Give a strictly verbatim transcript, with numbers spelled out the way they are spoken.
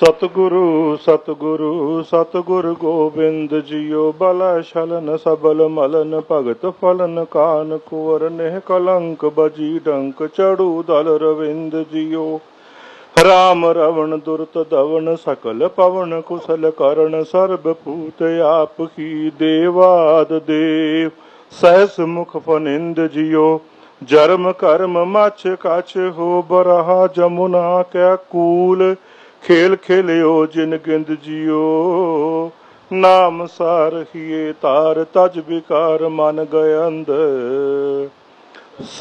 सतगुरु सतगुरु सतगुरु गोबिंद जियो बल शलन सबल मलन भगत फलन कान कुवर नेह कलंक बजी डंक चढ़ू दल रविंद जियो राम रवण दुरत दवन सकल पवन कुशल करण सर्ब पूत आप ही देवाद देव सहस मुख फनिंद जियो जरम कर्म मच कछ हो बरहा जमुना कै कूल खेल खेलियो जिन गिंद जियो नाम सार हिए तार तज विकार मन गए अंध